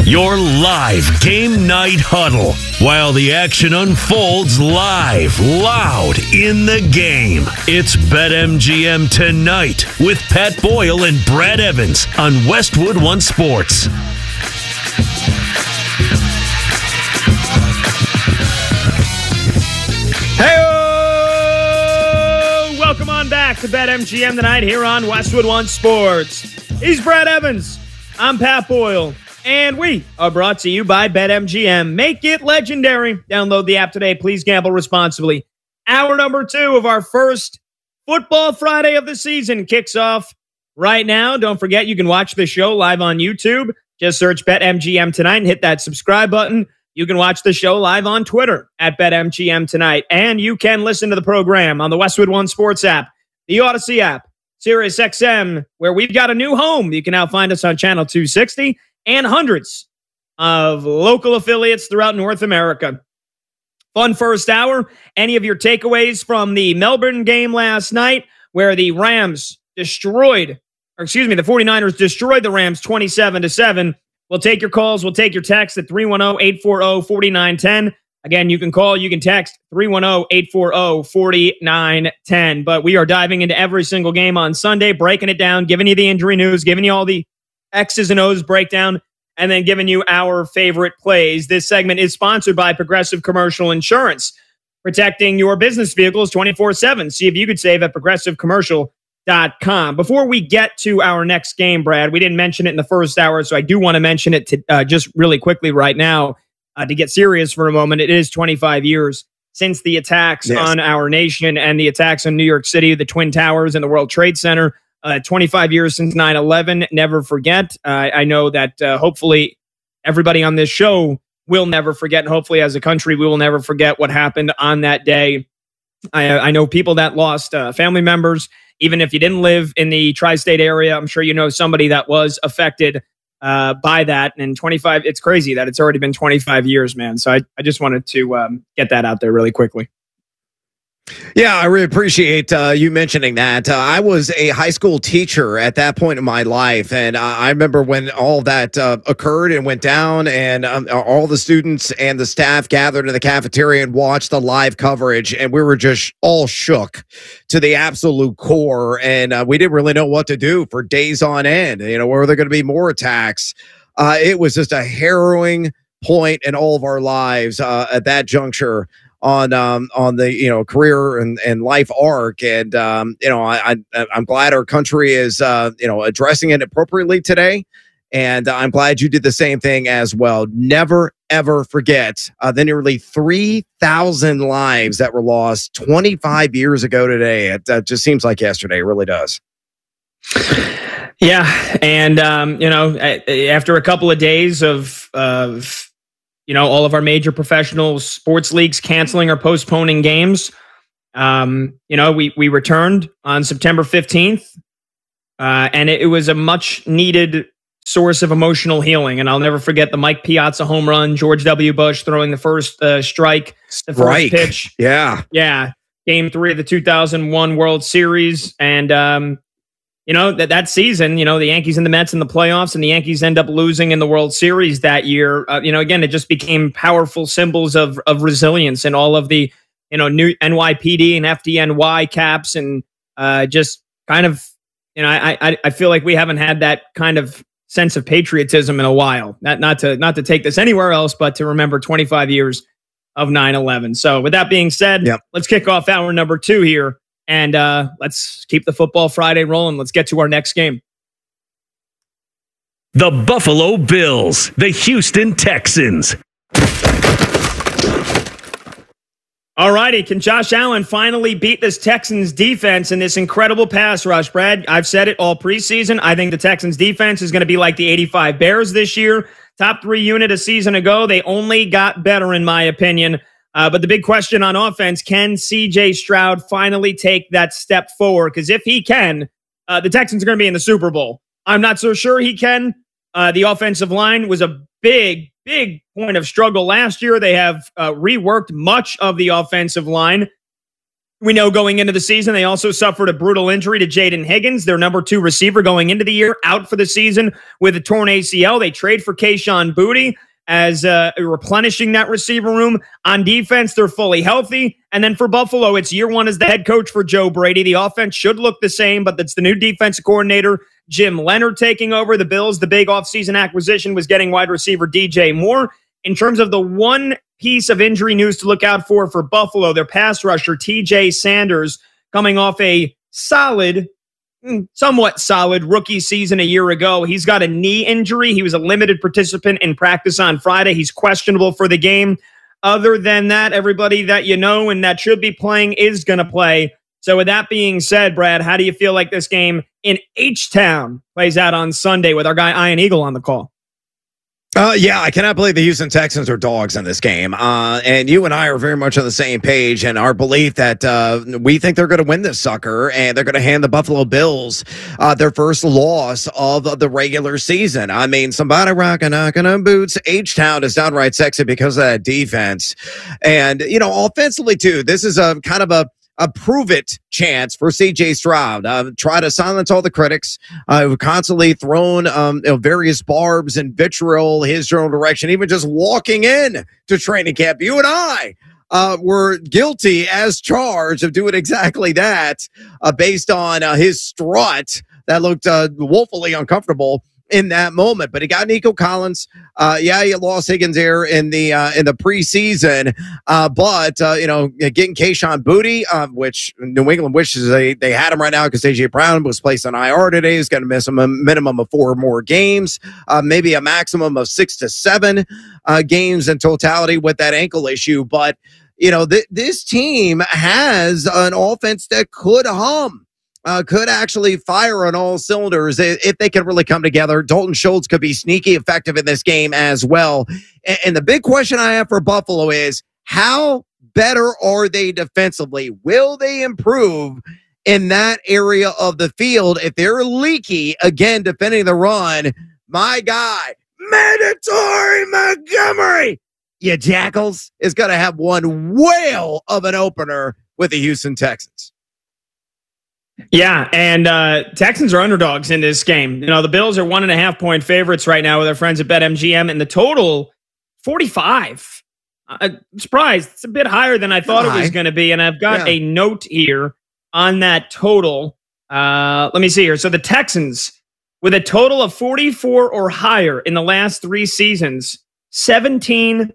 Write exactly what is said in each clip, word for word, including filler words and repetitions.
Your live game night huddle while the action unfolds live, loud in the game. It's BetMGM Tonight with Pat Boyle and Brad Evans on Westwood One Sports. Hey, welcome on back to BetMGM Tonight here on Westwood One Sports. He's Brad Evans. I'm Pat Boyle. And we are brought to you by BetMGM. Make it legendary. Download the app today. Please gamble responsibly. Hour number two of our first Football Friday of the season kicks off right now. Don't forget, you can watch the show live on YouTube. Just search BetMGM Tonight and hit that subscribe button. You can watch the show live on Twitter at BetMGM Tonight. And you can listen to the program on the Westwood One Sports app, the Odyssey app, Sirius X M, where we've got a new home. You can now find us on Channel two sixty. And hundreds of local affiliates throughout North America. Fun first hour. Any of your takeaways from the Melbourne game last night where the Rams destroyed, or excuse me, the 49ers destroyed the Rams twenty-seven to seven. We'll take your calls. We'll take your texts at three one zero, eight four zero, four nine one zero. Again, you can call, you can text three one zero, eight four zero, four nine one zero. But we are diving into every single game on Sunday, breaking it down, giving you the injury news, giving you all the X's and O's breakdown, and then giving you our favorite plays. This segment is sponsored by Progressive Commercial Insurance, protecting your business vehicles twenty-four seven. See if you could save at progressive commercial dot com. Before we get to our next game, Brad, we didn't mention it in the first hour, so I do want to mention it to, uh, just really quickly right now uh, to get serious for a moment. It is twenty-five years since the attacks yes. on our nation and the attacks on New York City, the Twin Towers, and the World Trade Center. Uh, twenty-five years since nine eleven. Never forget. Uh, I know that uh, hopefully everybody on this show will never forget. And hopefully as a country, we will never forget what happened on that day. I, I know people that lost uh, family members. Even if you didn't live in the tri-state area, I'm sure you know somebody that was affected uh, by that. And twenty-five, it's crazy that it's already been twenty-five years, man. So I, I just wanted to um, get that out there really quickly. Yeah, I really appreciate uh, you mentioning that. Uh, I was a high school teacher at that point in my life, and uh, I remember when all that uh, occurred and went down, and um, all the students and the staff gathered in the cafeteria and watched the live coverage, and we were just all shook to the absolute core, and uh, we didn't really know what to do for days on end. You know, were there going to be more attacks? Uh, it was just a harrowing point in all of our lives uh, at that juncture on um on the you know career and, and life arc, and um you know I, I I'm glad our country is uh you know addressing it appropriately today, and I'm glad you did the same thing as well. Never ever forget uh, the nearly three thousand lives that were lost twenty-five years ago today. It uh, just seems like yesterday. It really does. Yeah, and um you know after a couple of days of of you know, all of our major professional sports leagues canceling or postponing games. Um, you know, we we returned on September fifteenth, uh, and it, it was a much needed source of emotional healing. And I'll never forget the Mike Piazza home run, George W. Bush throwing the first uh, strike, the Strike. first pitch. Yeah. Yeah. Game three of the two thousand one World Series. And, um, you know, that, that season, you know, the Yankees and the Mets in the playoffs, and the Yankees end up losing in the World Series that year. Uh, you know, again, it just became powerful symbols of of resilience, and all of the, you know, new N Y P D and F D N Y caps, and uh, just kind of, you know, I, I I feel like we haven't had that kind of sense of patriotism in a while. Not not to not to take this anywhere else, but to remember twenty-five years of nine eleven. So with that being said, yep. Let's kick off hour number two here. And uh, let's keep the Football Friday rolling. Let's get to our next game. The Buffalo Bills, the Houston Texans. All righty. Can Josh Allen finally beat this Texans defense in this incredible pass rush, Brad? I've said it all preseason. I think the Texans defense is going to be like the eighty-five Bears this year. Top three unit a season ago. They only got better, in my opinion. Uh, but the big question on offense, can C J Stroud finally take that step forward? Because if he can, uh, the Texans are going to be in the Super Bowl. I'm not so sure he can. Uh, the offensive line was a big, big point of struggle last year. They have uh, reworked much of the offensive line. We know going into the season, they also suffered a brutal injury to Jaden Higgins, their number two receiver going into the year, out for the season with a torn A C L. They trade for Kayshon Boutte as uh, replenishing that receiver room. On defense, they're fully healthy. And then for Buffalo, it's year one as the head coach for Joe Brady. The offense should look the same, but that's the new defensive coordinator, Jim Leonard, taking over. The Bills, the big offseason acquisition was getting wide receiver D J Moore. In terms of the one piece of injury news to look out for for Buffalo, their pass rusher, T J Sanders, coming off a solid, somewhat solid rookie season a year ago. He's got a knee injury. He was a limited participant in practice on Friday. He's questionable for the game. Other than that, everybody that you know and that should be playing is going to play. So with that being said, Brad, how do you feel like this game in H-Town plays out on Sunday with our guy Ian Eagle on the call? Uh, yeah, I cannot believe the Houston Texans are dogs in this game. Uh, and you and I are very much on the same page in our belief that uh, we think they're going to win this sucker and they're going to hand the Buffalo Bills uh, their first loss of the regular season. I mean, somebody rocking, knocking on boots. H-Town is downright sexy because of that defense. And, you know, offensively, too, this is a kind of a a prove-it chance for C J Stroud. Uh, try to silence all the critics uh, who constantly thrown um, you know, various barbs and vitriol his general direction, even just walking in to training camp. You and I uh, were guilty as charged of doing exactly that uh, based on uh, his strut that looked uh, woefully uncomfortable in that moment. But he got Nico Collins. Uh, yeah, he lost Higgins there in the uh, in the preseason. Uh, but, uh, you know, getting Kayshon Boutte, uh, which New England wishes they, they had him right now because A J Brown was placed on I R today. He's going to miss a minimum of four more games, uh, maybe a maximum of six to seven uh, games in totality with that ankle issue. But, you know, th- this team has an offense that could hum. Uh, could actually fire on all cylinders if they could really come together. Dalton Schultz could be sneaky effective in this game as well. And, and the big question I have for Buffalo is, how better are they defensively? Will they improve in that area of the field? If they're leaky, again, defending the run, my guy, Mandatory Montgomery, you jackals, is going to have one whale of an opener with the Houston Texans. Yeah, and uh, Texans are underdogs in this game. You know, the Bills are one and a half point favorites right now with our friends at BetMGM, and the total, forty-five. I'm surprised. It's a bit higher than I thought High. it was going to be, and I've got yeah. a note here on that total. Uh, let me see here. So the Texans, with a total of forty-four or higher in the last three seasons, seventeen,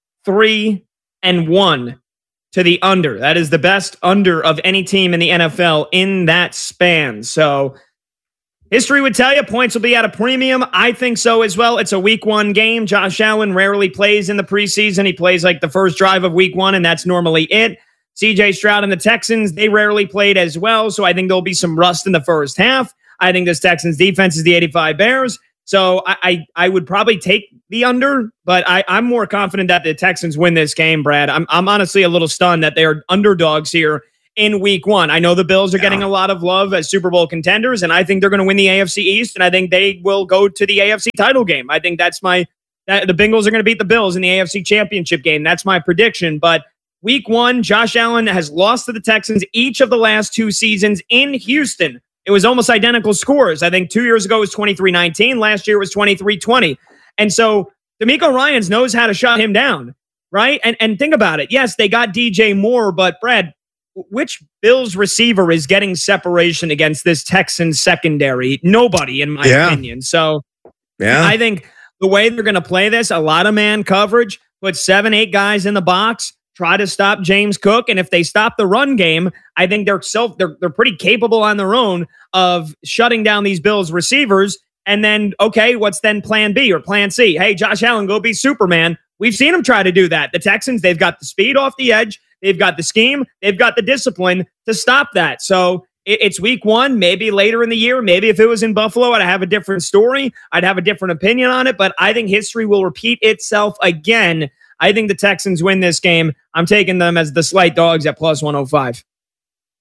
three, and one. To the under. That is the best under of any team in the N F L in that span. So history would tell you points will be at a premium. I think so as well. It's a week one game. Josh Allen rarely plays in the preseason. He plays like the first drive of week one, and that's normally it. C J Stroud and the Texans, they rarely played as well. So I think there'll be some rust in the first half. I think this Texans defense is the eighty-five Bears. So I, I, I would probably take the under, but I, I'm more confident that the Texans win this game, Brad. I'm, I'm honestly a little stunned that they're underdogs here in week one. I know the Bills are yeah. getting a lot of love as Super Bowl contenders, and I think they're going to win the A F C East, and I think they will go to the A F C title game. I think that's my that the Bengals are going to beat the Bills in the A F C championship game. That's my prediction. But week one, Josh Allen has lost to the Texans each of the last two seasons in Houston. It was almost identical scores. I think two years ago it was twenty-three nineteen. Last year it was twenty-three twenty. And so DeMeco Ryans knows how to shut him down, right? And and think about it. Yes, they got D J Moore, but Brad, which Bills receiver is getting separation against this Texans secondary? Nobody, in my yeah. opinion. So yeah. I think the way they're going to play this, a lot of man coverage, put seven, eight guys in the box, try to stop James Cook, and if they stop the run game, I think they're self they're they're pretty capable on their own of shutting down these Bills receivers. And then, okay, what's then plan B or plan C? Hey, Josh Allen, go be Superman. We've seen him try to do that. The Texans, they've got the speed off the edge, they've got the scheme, they've got the discipline to stop that. So it, it's week one, maybe later in the year, maybe if it was in Buffalo, I'd have a different story, I'd have a different opinion on it. But I think history will repeat itself again. I think the Texans win this game. I'm taking them as the slight dogs at plus one oh five.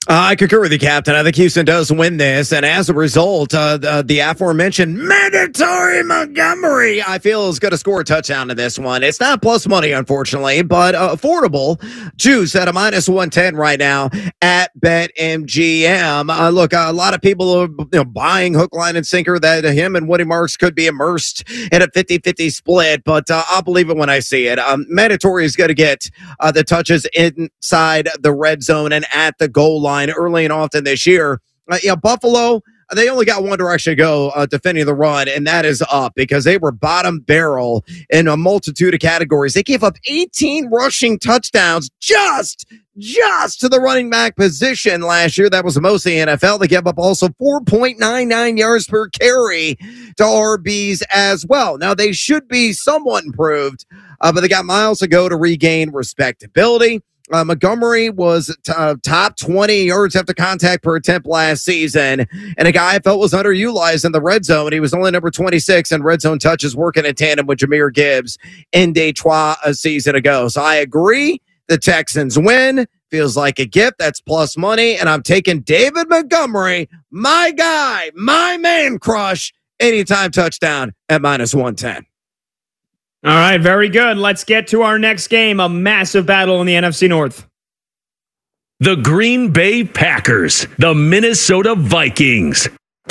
Uh, I concur with you, Captain. I think Houston does win this, and as a result, uh, the, the aforementioned mandatory Montgomery, I feel, is going to score a touchdown in this one. It's not plus money, unfortunately, but uh, affordable. Juice at a minus one ten right now at BetMGM. Uh, look, uh, a lot of people are you know, buying hook, line, and sinker that him and Woody Marks could be immersed in a fifty-fifty split, but uh, I'll believe it when I see it. Um, mandatory is going to get uh, the touches inside the red zone and at the goal line early and often this year. Uh, yeah, Buffalo, they only got one direction to go uh, defending the run, and that is up because they were bottom barrel in a multitude of categories. They gave up eighteen rushing touchdowns just, just to the running back position last year. That was the most in the N F L. They gave up also four point nine nine yards per carry to R Bs as well. Now, they should be somewhat improved, uh, but they got miles to go to regain respectability. Uh, Montgomery was t- uh, top twenty yards after contact per attempt last season, and a guy I felt was underutilized in the red zone. He was only number twenty-six in red zone touches, working in tandem with Jahmyr Gibbs in Detroit a season ago. So I agree. The Texans win. Feels like a gift. That's plus money, and I'm taking David Montgomery, my guy, my man crush, anytime touchdown at minus one ten. All right, very good. Let's get to our next game, a massive battle in the N F C North. The Green Bay Packers, the Minnesota Vikings.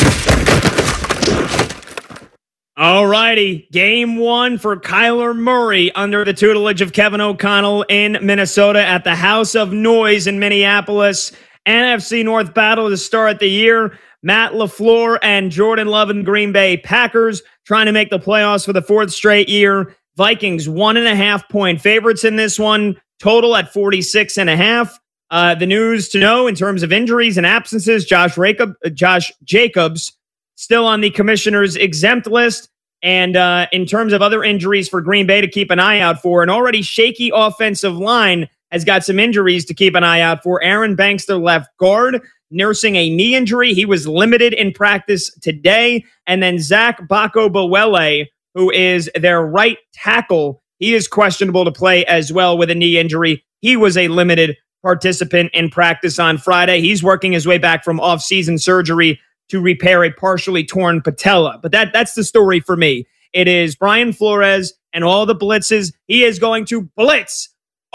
All righty, game one for Kyler Murray under the tutelage of Kevin O'Connell in Minnesota at the House of Noise in Minneapolis. N F C North battle to start the year. Matt LaFleur and Jordan Love and Green Bay Packers trying to make the playoffs for the fourth straight year. Vikings one and a half point favorites in this one, total at forty-six and a half. Uh, the news to know in terms of injuries and absences, Josh, Racob, uh, Josh Jacobs still on the commissioner's exempt list. And uh, in terms of other injuries for Green Bay to keep an eye out for, an already shaky offensive line has got some injuries to keep an eye out for. Aaron Banks, their left guard, nursing a knee injury. He was limited in practice today. And then Zach Bako-Bawele, who is their right tackle, he is questionable to play as well with a knee injury. He was a limited participant in practice on Friday. He's working his way back from off-season surgery to repair a partially torn patella. But that that's the story for me. It is Brian Flores and all the blitzes. He is going to blitz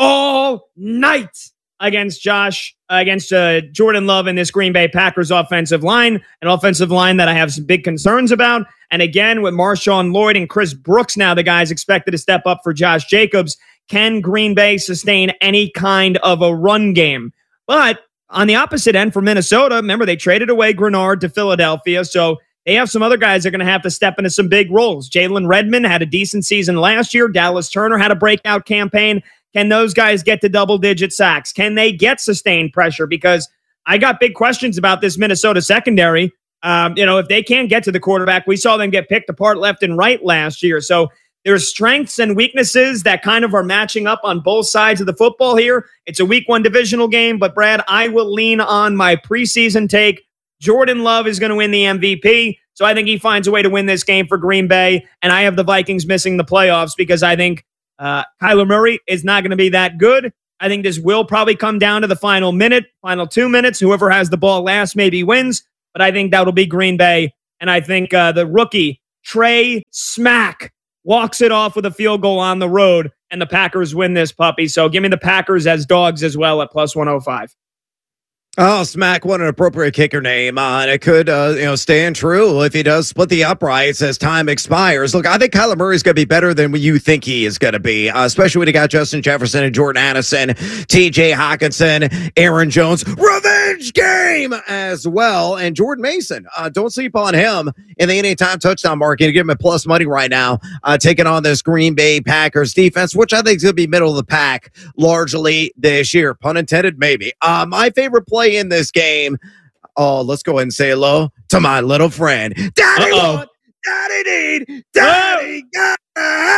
all night against Josh, uh, against uh, Jordan Love and this Green Bay Packers offensive line, an offensive line that I have some big concerns about. And again, with Marshawn Lloyd and Chris Brooks now the guys expected to step up for Josh Jacobs, can Green Bay sustain any kind of a run game? But on the opposite end for Minnesota, remember they traded away Grenard to Philadelphia, so they have some other guys that are going to have to step into some big roles. Jalen Redmond had a decent season last year. Dallas Turner had a breakout campaign. Can those guys get to double-digit sacks? Can they get sustained pressure? Because I got big questions about this Minnesota secondary. Um, you know, if they can't get to the quarterback, we saw them get picked apart left and right last year. So there's strengths and weaknesses that kind of are matching up on both sides of the football here. It's a week one divisional game, but Brad, I will lean on my preseason take. Jordan Love is going to win the M V P, so I think he finds a way to win this game for Green Bay, and I have the Vikings missing the playoffs because I think uh, Kyler Murray is not going to be that good. I think this will probably come down to the final minute, final two minutes. Whoever has the ball last maybe wins, but I think that'll be Green Bay, and I think uh, the rookie, Trey Smack, walks it off with a field goal on the road, and the Packers win this puppy. So give me the Packers as dogs as well at plus one oh five. Oh, Smack, what an appropriate kicker name. Uh, and it could, uh, you know, stand true if he does split the uprights as time expires. Look, I think Kyler Murray is going to be better than what you think he is going to be, uh, especially when he got Justin Jefferson and Jordan Addison, T J Hockenson, Aaron Jones. Revenge game as well. And Jordan Mason, uh, don't sleep on him in the anytime touchdown market. Give him a plus money right now, uh, taking on this Green Bay Packers defense, which I think is going to be middle of the pack largely this year. Pun intended, maybe. Uh, my favorite play in this game. Oh, let's go ahead and say hello to my little friend. Daddy Uh-oh. want, Daddy need, Daddy got